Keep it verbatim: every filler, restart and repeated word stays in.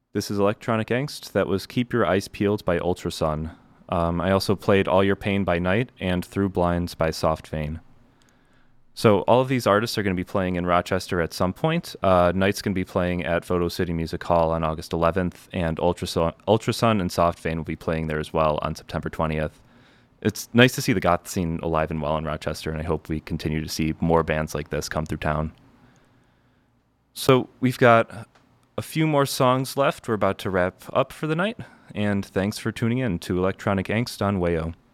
This is Electronic Angst. That was Keep Your Eyes Peeled by Ultrasun. Um, I also played All Your Pain by Night and Through Blinds by Soft Vein. So all of these artists are going to be playing in Rochester at some point. Uh, Night's going to be playing at Photo City Music Hall on August eleventh, and Ultrasun, Ultrasun and Soft Vein will be playing there as well on September twentieth. It's nice to see the goth scene alive and well in Rochester, and I hope we continue to see more bands like this come through town. So we've got a few more songs left. We're about to wrap up for the night, and thanks for tuning in to Electronic Angst on Wayo.